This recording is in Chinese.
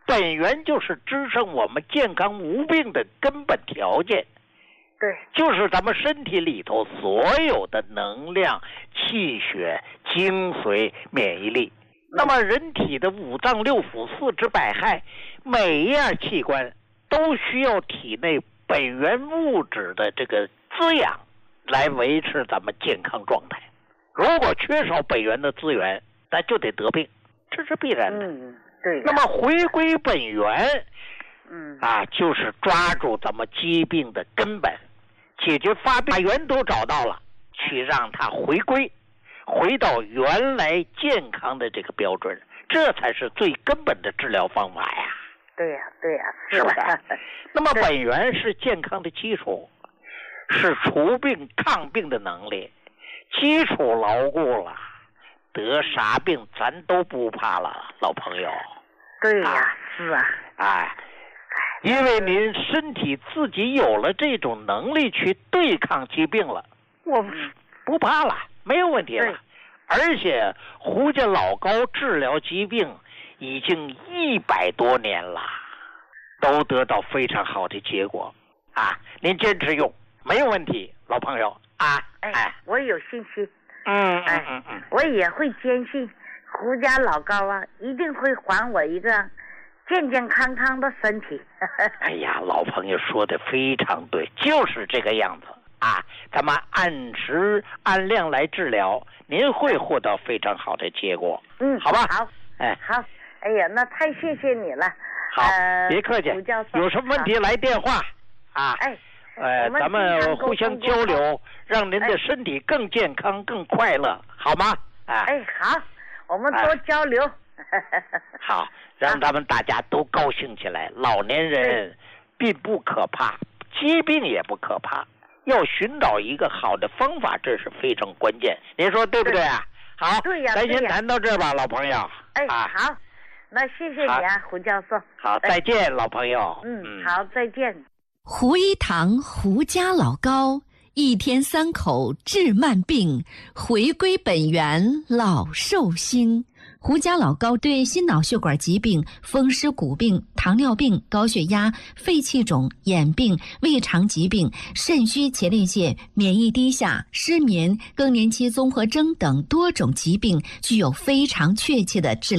本源就是支撑我们健康无病的根本条件。 对， 就是咱们身体里头所有的能量、气血、精髓、免疫力。那么人体的五脏六腑、四肢百骸，每一样器官都需要体内本源物质的这个滋养，来维持咱们健康状态。如果缺少本源的资源，那就得得病，这是必然的。 对。 那么回归本源，就是抓住咱们疾病的根本，解决发病，把源头找到了，去让它回到原来健康的这个标准，这才是最根本的治疗方法呀。 对呀， 是吧？那么本源是健康的基础，是除病抗病的能力，基础牢固了，得啥病咱都不怕了，老朋友。 对呀，是啊。 因为您身体自己有了这种能力去对抗疾病了，我不怕了，没有问题了。而且胡家老高治疗疾病已经100多年了，都得到非常好的结果啊！您坚持用没有问题，老朋友啊！ 我有信心。我也会坚信胡家老高啊，一定会还我一个健健康康的身体。 哎呀，老朋友说的非常对，就是这个样子啊！咱们按时按量来治疗，您会获得非常好的结果。好吧？ 好，好。哎呀，那太谢谢你了。 好，别客气。有什么问题来电话啊？咱们互相交流，让您的身体更健康、更快乐，好吗？ 好，我们多交流。 好，让咱们大家都高兴起来。老年人并不可怕，疾病也不可怕，要寻找一个好的方法，这是非常关键。您说对不对啊？好， 对呀， 咱先谈到这儿吧，老朋友。 好，那谢谢你啊，胡教授。 好，再见，老朋友。 好，再见。 胡一堂胡家老高，一天3口治慢病，回归本源老寿星。胡家老高对心脑血管疾病、风湿骨病、糖尿病、高血压、肺气肿、眼病、胃肠疾病、肾虚前列腺、免疫低下、失眠、更年期综合征等多种疾病具有非常确切的治疗